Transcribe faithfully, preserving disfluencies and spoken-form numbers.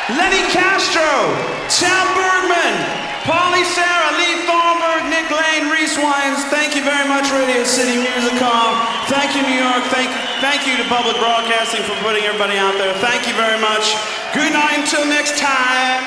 Lenny Castro, Tom Bergman, Pauly Sarah, Lee Thornburg, Nick Lane, Reese Wines. Thank you very much, Radio City Musicom. Thank you, New York. Thank, thank you to Public Broadcasting for putting everybody out there. Thank you very much. Good night until next time.